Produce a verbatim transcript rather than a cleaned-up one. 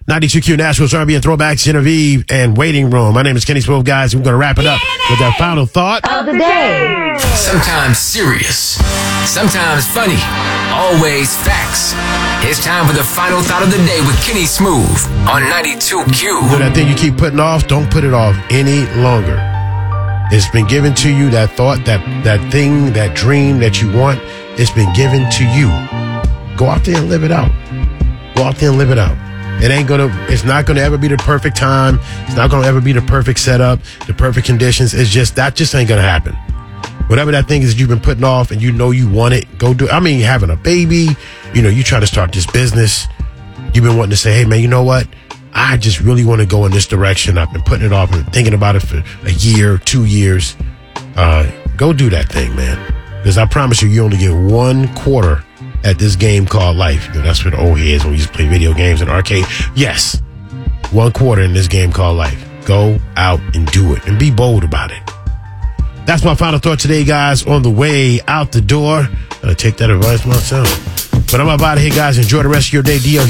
ninety-two Q Nashville's R and B and Throwbacks, Genevieve, and Waiting Room. My name is Kenny Smooth, guys. We're going to wrap it up with our final thought of the day. Sometimes serious, sometimes funny, always facts. It's time for the final thought of the day with Kenny Smooth on ninety-two Q. You know that thing you keep putting off? Don't put it off any longer. It's been given to you, that thought, that, that thing, that dream that you want. It's been given to you. Go out there and live it out. Go out there and live it out. It ain't gonna, it's not gonna ever be the perfect time. It's not gonna ever be the perfect setup, the perfect conditions. It's just, that just ain't gonna happen. Whatever that thing is you've been putting off and you know you want it, go do it. I mean, having a baby, you know, you try to start this business. You've been wanting to say, hey man, you know what? I just really want to go in this direction. I've been putting it off and thinking about it for a year, two years. Uh, go do that thing, man. Because I promise you, you only get one quarter at this game called life. You know, that's what the old heads when we used to play video games in the arcade. Yes, one quarter in this game called life. Go out and do it and be bold about it. That's my final thought today, guys. On the way out the door, I'm going to take that advice myself. But I'm about to here, guys. Enjoy the rest of your day. D L